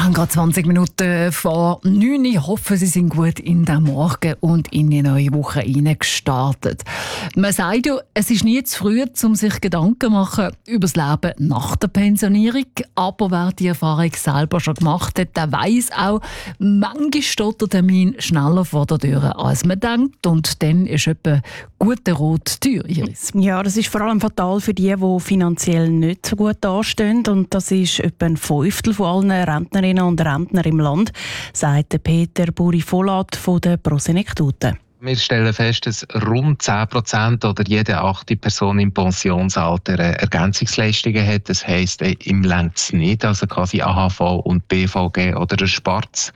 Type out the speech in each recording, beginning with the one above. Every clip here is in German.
Wir haben gerade 20 Minuten vor 9 Uhr. Ich hoffe, Sie sind gut in den Morgen und in die neue Woche gestartet. Man sagt ja, es ist nie zu früh, um sich Gedanken zu machen über das Leben nach der Pensionierung. Aber wer die Erfahrung selber schon gemacht hat, der weiss auch, manchmal steht der Termin schneller vor der Tür, als man denkt. Und dann ist etwa gute rote Tür, Iris. Ja, das ist vor allem fatal für die finanziell nicht so gut dastehen. Und das ist etwa ein Fünftel von allen Rentnerinnen und Rentner im Land, sagt Peter Buri-Volat von der Prosenektute. Wir stellen fest, dass rund 10% oder jede 8. Person im Pensionsalter Ergänzungsleistungen hat. Das heisst, im Land nicht, also quasi AHV und BVG oder ein Sparz.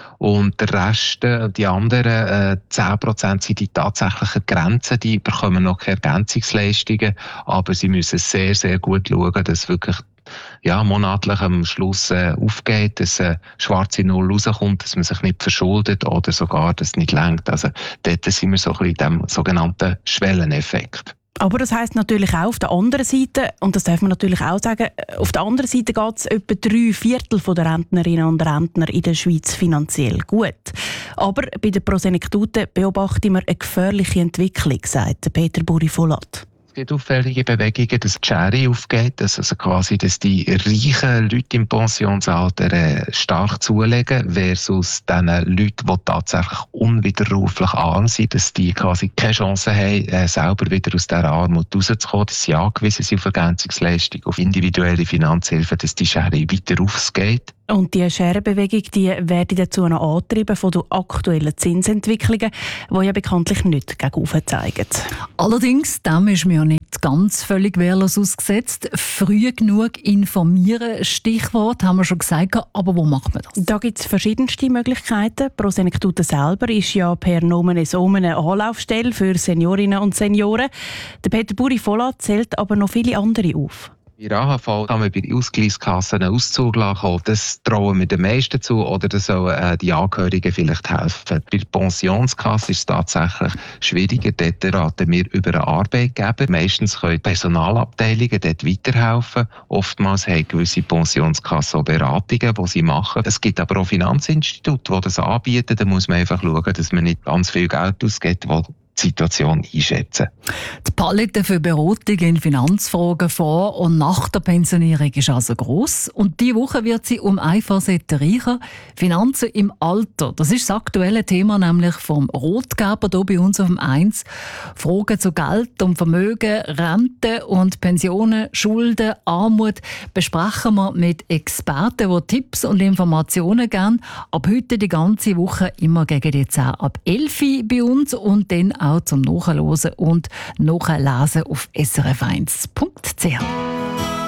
Und der Rest, die anderen 10% sind die tatsächlichen Grenzen, die bekommen noch keine Ergänzungsleistungen, aber sie müssen sehr, sehr gut schauen, dass wirklich monatlich am Schluss aufgeht, dass eine schwarze Null rauskommt, dass man sich nicht verschuldet oder sogar, dass es nicht reicht. Also dort sind wir so ein bisschen in dem sogenannten Schwelleneffekt. Aber das heisst natürlich auch auf der anderen Seite, und das darf man natürlich auch sagen, auf der anderen Seite geht es etwa 3/4 der Rentnerinnen und Rentner in der Schweiz finanziell gut. Aber bei der Prosenektute beobachten wir eine gefährliche Entwicklung, sagt Peter Buri-Volat. Es gibt auffällige Bewegungen, dass die Schere aufgeht, dass die reichen Leute im Pensionsalter stark zulegen, versus den Leuten, die tatsächlich unwiderruflich arm sind, dass die quasi keine Chance haben, selber wieder aus dieser Armut rauszukommen, dass sie angewiesen sind auf Ergänzungsleistung, auf individuelle Finanzhilfe, dass die Schere weiter aufgeht. Und diese Scherenbewegung werden dazu noch angetrieben von den aktuellen Zinsentwicklungen, die ja bekanntlich nicht gegen oben zeigen. Allerdings, dem ist mir ja nicht ganz völlig wehrlos ausgesetzt. Früh genug informieren, Stichwort, haben wir schon gesagt, aber wo macht man das? Da gibt es verschiedenste Möglichkeiten. Prosenektute selber ist ja per Nomen Omen eine Anlaufstelle für Seniorinnen und Senioren. Der Peter Buri-Volat zählt aber noch viele andere auf. Bei der AHV kann man bei den Ausgleichskassen einen Auszug lassen. Das trauen wir den meisten zu oder das sollen die Angehörigen vielleicht helfen. Bei der Pensionskasse ist es tatsächlich schwieriger. Dort raten wir über einen Arbeitgeber. Meistens können Personalabteilungen dort weiterhelfen. Oftmals haben gewisse Pensionskassen auch Beratungen, die sie machen. Es gibt aber auch Finanzinstitute, die das anbieten. Da muss man einfach schauen, dass man nicht ganz viel Geld ausgibt, die Situation einschätzen. Die Palette für Beratung in Finanzfragen vor und nach der Pensionierung ist also gross. Und diese Woche wird sie um eine Facette reicher. Finanzen im Alter. Das ist das aktuelle Thema nämlich vom Rotgeber hier bei uns auf dem 1. Fragen zu Geld und Vermögen, Rente und Pensionen, Schulden, Armut besprechen wir mit Experten, die Tipps und Informationen geben. Ab heute die ganze Woche immer gegen die 10 ab 11 Uhr bei uns und dann auch zum Nachhören und Nachlesen auf srf1.ch.